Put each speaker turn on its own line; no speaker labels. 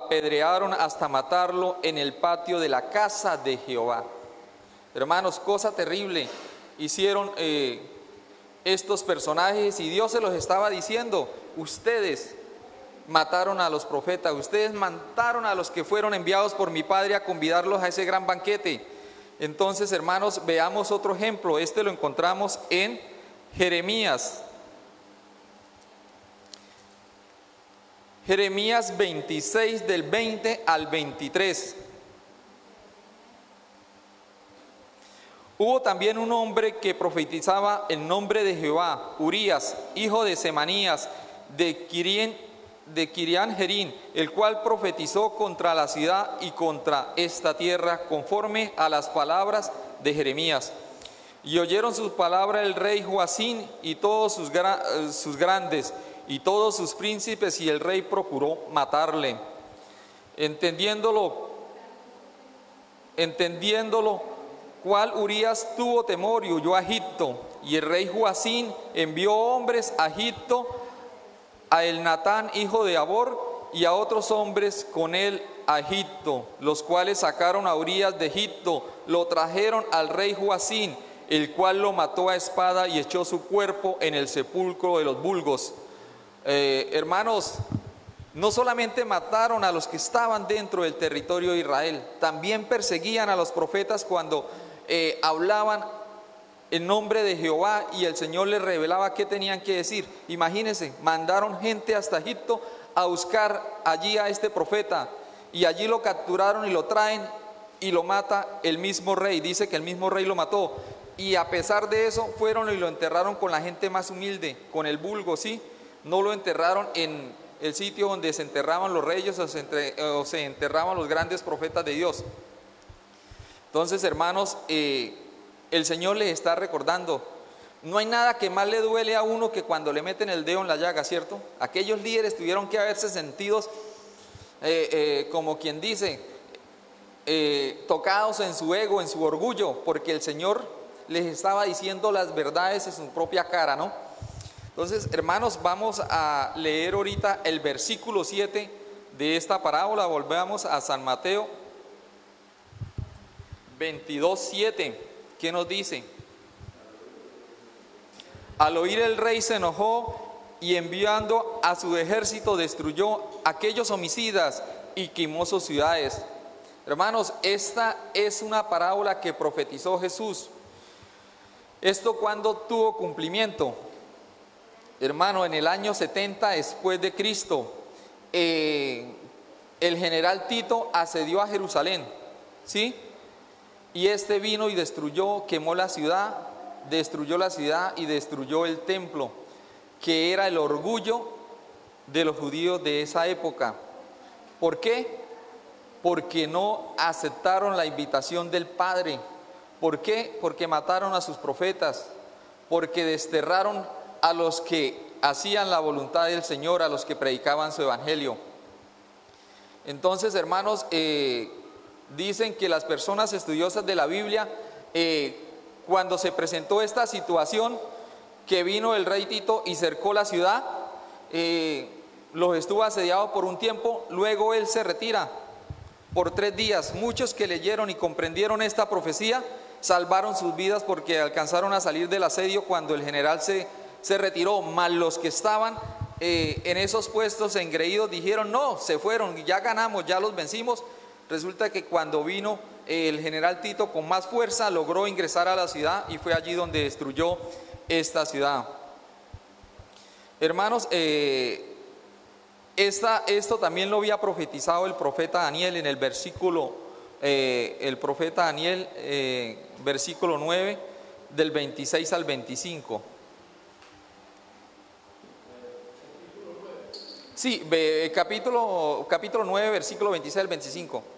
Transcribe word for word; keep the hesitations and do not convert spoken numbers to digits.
apedrearon hasta matarlo en el patio de la casa de Jehová. Hermanos, cosa terrible hicieron eh, estos personajes, y Dios se los estaba diciendo: ustedes mataron a los profetas, ustedes mataron a los que fueron enviados por mi Padre a convidarlos a ese gran banquete. Entonces, hermanos, veamos otro ejemplo. Este lo encontramos en Jeremías. Jeremías veintiséis, del veinte al veintitrés. Hubo también un hombre que profetizaba en nombre de Jehová, Urías, hijo de Semanías, de Quirián, de Quirián Jerín, el cual profetizó contra la ciudad y contra esta tierra, conforme a las palabras de Jeremías. Y oyeron sus palabras el rey Joacín y todos sus, gra sus grandes, y todos sus príncipes, y el rey procuró matarle. Entendiéndolo, entendiéndolo, cual Urías tuvo temor y huyó a Egipto. Y el rey Joacín envió hombres a Egipto, a Elnatán, hijo de Abor, y a otros hombres con él a Egipto, los cuales sacaron a Urías de Egipto, lo trajeron al rey Joacín, el cual lo mató a espada y echó su cuerpo en el sepulcro de los vulgos. Eh, hermanos, no solamente mataron a los que estaban dentro del territorio de Israel, también perseguían a los profetas cuando eh, hablaban en nombre de Jehová y el Señor les revelaba qué tenían que decir. Imagínense, mandaron gente hasta Egipto a buscar allí a este profeta, y allí lo capturaron y lo traen y lo mata el mismo rey. Dice que el mismo rey lo mató, y a pesar de eso fueron y lo enterraron con la gente más humilde, con el vulgo, ¿sí? No lo enterraron en el sitio donde se enterraban los reyes o se, entre, o se enterraban los grandes profetas de Dios. Entonces, hermanos, eh, el Señor les está recordando, no hay nada que más le duele a uno que cuando le meten el dedo en la llaga, ¿cierto? Aquellos líderes tuvieron que haberse sentidos eh, eh, como quien dice, eh, tocados en su ego, en su orgullo, porque el Señor les estaba diciendo las verdades en su propia cara, ¿no? Entonces, hermanos, vamos a leer ahorita el versículo siete de esta parábola. Volvamos a San Mateo veintidós, siete. ¿Qué nos dice? Al oír el rey se enojó y enviando a su ejército destruyó aquellos homicidas y quemó sus ciudades. Hermanos, esta es una parábola que profetizó Jesús. ¿Esto cuándo tuvo cumplimiento? Hermano, en el año setenta después de Cristo, eh, el general Tito asedió a Jerusalén, ¿sí? Y este vino y destruyó, quemó la ciudad, destruyó la ciudad y destruyó el templo, que era el orgullo de los judíos de esa época. ¿Por qué? Porque no aceptaron la invitación del Padre. ¿Por qué? Porque mataron a sus profetas, porque desterraron a los que hacían la voluntad del Señor, a los que predicaban su evangelio. Entonces, hermanos, eh, dicen que las personas estudiosas de la Biblia, eh, cuando se presentó esta situación, que vino el rey Tito y cercó la ciudad, eh, los estuvo asediado por un tiempo, luego él se retira por tres días. Muchos que leyeron y comprendieron esta profecía salvaron sus vidas porque alcanzaron a salir del asedio cuando el general se se retiró, mas los que estaban eh, en esos puestos engreídos dijeron: no, se fueron, ya ganamos, ya los vencimos. Resulta que cuando vino eh, el general Tito con más fuerza, logró ingresar a la ciudad y fue allí donde destruyó esta ciudad. Hermanos, eh, esta, esto también lo había profetizado el profeta Daniel en el versículo, eh, el profeta Daniel, eh, versículo nueve, del veintiséis al veinticinco. Sí, capítulo, capítulo nueve, versículo veintiséis al veinticinco.